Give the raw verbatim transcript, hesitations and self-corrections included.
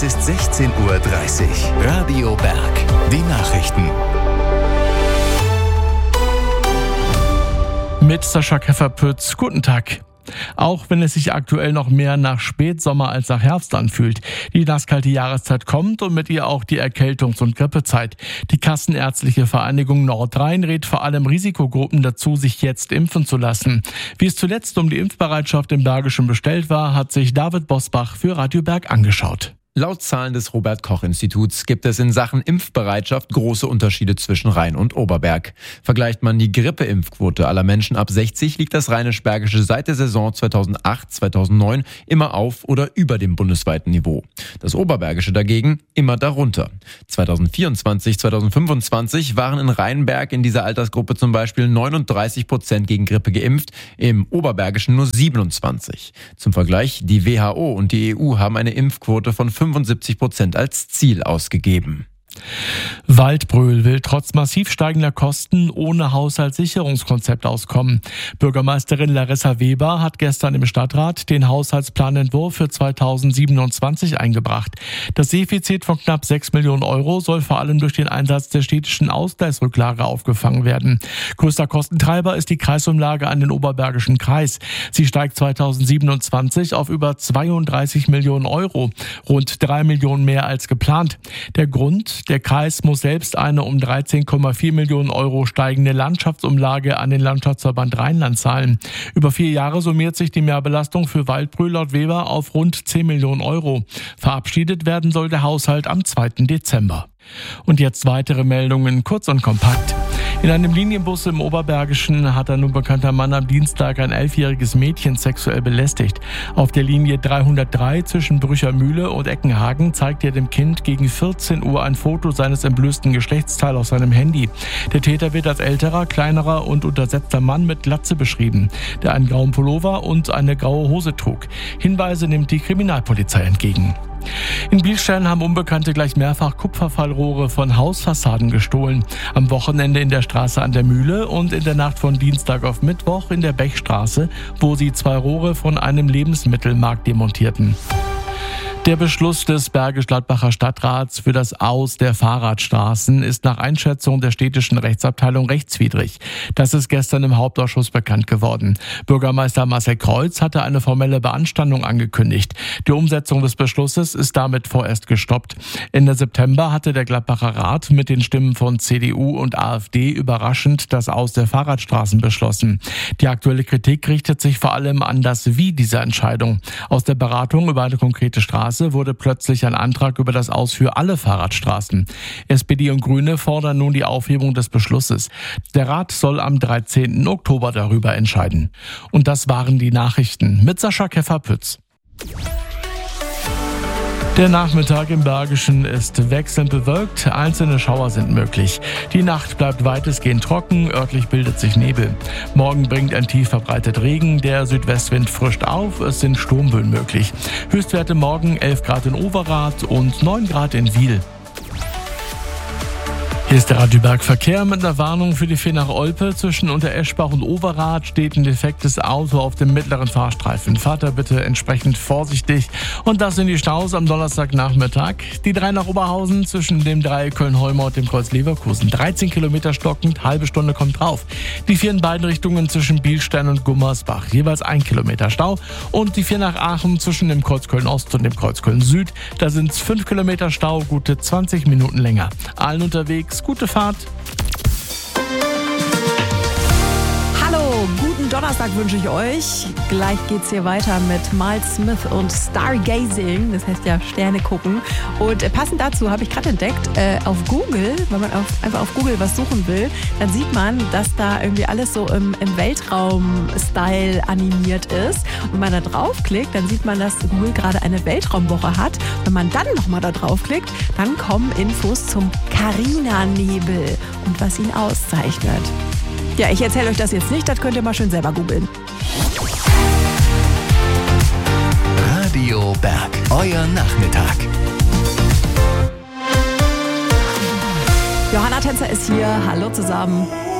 Es ist sechzehn Uhr dreißig. Radio Berg. Die Nachrichten. Mit Sascha Kefferpütz. Guten Tag. Auch wenn es sich aktuell noch mehr nach Spätsommer als nach Herbst anfühlt. Die nasskalte Jahreszeit kommt und mit ihr auch die Erkältungs- und Grippezeit. Die Kassenärztliche Vereinigung Nordrhein rät vor allem Risikogruppen dazu, sich jetzt impfen zu lassen. Wie es zuletzt um die Impfbereitschaft im Bergischen bestellt war, hat sich David Bosbach für Radio Berg angeschaut. Laut Zahlen des Robert-Koch-Instituts gibt es in Sachen Impfbereitschaft große Unterschiede zwischen Rhein und Oberberg. Vergleicht man die Grippeimpfquote aller Menschen ab sechzig, liegt das Rheinisch-Bergische seit der Saison zweitausendacht zweitausendneun immer auf oder über dem bundesweiten Niveau. Das Oberbergische dagegen immer darunter. zweitausendvierundzwanzig zweitausendfünfundzwanzig waren in Rheinberg in dieser Altersgruppe zum Beispiel neununddreißig Prozent gegen Grippe geimpft, im Oberbergischen nur siebenundzwanzig. Zum Vergleich, die W H O und die E U haben eine Impfquote von fünfundsiebzig Prozent als Ziel ausgegeben. Waldbröl will trotz massiv steigender Kosten ohne Haushaltssicherungskonzept auskommen. Bürgermeisterin Larissa Weber hat gestern im Stadtrat den Haushaltsplanentwurf für zweitausendsiebenundzwanzig eingebracht. Das Defizit von knapp sechs Millionen Euro soll vor allem durch den Einsatz der städtischen Ausgleichsrücklage aufgefangen werden. Größter Kostentreiber ist die Kreisumlage an den Oberbergischen Kreis. Sie steigt zweitausendsiebenundzwanzig auf über zweiunddreißig Millionen Euro, rund drei Millionen mehr als geplant. Der Grund: Der Kreis muss selbst eine um dreizehn Komma vier Millionen Euro steigende Landschaftsumlage an den Landschaftsverband Rheinland zahlen. Über vier Jahre summiert sich die Mehrbelastung für Waldbröl laut Weber auf rund zehn Millionen Euro. Verabschiedet werden soll der Haushalt am zweiten Dezember. Und jetzt weitere Meldungen, kurz und kompakt. In einem Linienbus im Oberbergischen hat ein nun bekannter Mann am Dienstag ein elfjähriges Mädchen sexuell belästigt. Auf der Linie dreihundertdrei zwischen Brüchermühle und Eckenhagen zeigt er dem Kind gegen vierzehn Uhr ein Foto seines entblößten Geschlechtsteils auf seinem Handy. Der Täter wird als älterer, kleinerer und untersetzter Mann mit Glatze beschrieben, der einen grauen Pullover und eine graue Hose trug. Hinweise nimmt die Kriminalpolizei entgegen. In Bilstein haben Unbekannte gleich mehrfach Kupferfallrohre von Hausfassaden gestohlen. Am Wochenende in der Straße an der Mühle und in der Nacht von Dienstag auf Mittwoch in der Bechstraße, wo sie zwei Rohre von einem Lebensmittelmarkt demontierten. Der Beschluss des Bergisch-Gladbacher Stadtrats für das Aus der Fahrradstraßen ist nach Einschätzung der städtischen Rechtsabteilung rechtswidrig. Das ist gestern im Hauptausschuss bekannt geworden. Bürgermeister Marcel Kreuz hatte eine formelle Beanstandung angekündigt. Die Umsetzung des Beschlusses ist damit vorerst gestoppt. Ende September hatte der Gladbacher Rat mit den Stimmen von C D U und AfD überraschend das Aus der Fahrradstraßen beschlossen. Die aktuelle Kritik richtet sich vor allem an das Wie dieser Entscheidung. Aus der Beratung über eine konkrete Straße wurde plötzlich ein Antrag über das Aus für alle Fahrradstraßen. S P D und Grüne fordern nun die Aufhebung des Beschlusses. Der Rat soll am dreizehnten Oktober darüber entscheiden. Und das waren die Nachrichten mit Sascha Kefferpütz. Der Nachmittag im Bergischen ist wechselnd bewölkt, einzelne Schauer sind möglich. Die Nacht bleibt weitestgehend trocken, örtlich bildet sich Nebel. Morgen bringt ein tief verbreitet Regen, der Südwestwind frischt auf, es sind Sturmböen möglich. Höchstwerte morgen elf Grad in Overath und neun Grad in Wiel. Hier ist der Radio Berg Verkehr mit einer Warnung für die Fähr nach Olpe. Zwischen Untereschbach und Overath steht ein defektes Auto auf dem mittleren Fahrstreifen. Fahrt da bitte entsprechend vorsichtig. Und das sind die Staus am Donnerstagnachmittag. Die drei nach Oberhausen zwischen dem Dreieck Köln-Holmer und dem Kreuz Leverkusen. dreizehn Kilometer stockend, halbe Stunde kommt drauf. Die vier in beiden Richtungen zwischen Bilstein und Gummersbach. Jeweils ein Kilometer Stau. Und die vier nach Aachen zwischen dem Kreuz Köln-Ost und dem Kreuz Köln-Süd. Da sind es fünf Kilometer Stau, gute zwanzig Minuten länger. Allen unterwegs gute Fahrt. Hallo, guten Donnerstag wünsche ich euch. Gleich geht's hier weiter mit Miles Smith und Stargazing, das heißt ja Sterne gucken. Und äh, passend dazu habe ich gerade entdeckt, äh, auf Google, wenn man auf, einfach auf Google was suchen will, dann sieht man, dass da irgendwie alles so im, im Weltraum-Style animiert ist. Und wenn man da draufklickt, dann sieht man, dass Google gerade eine Weltraumwoche hat. Wenn man dann nochmal da draufklickt, dann kommen Infos zum Carina-Nebel und was ihn auszeichnet. Ja, ich erzähle euch das jetzt nicht, das könnt ihr mal schön selber googeln. Radio Berg, euer Nachmittag. Johanna Tänzer ist hier. Hallo zusammen.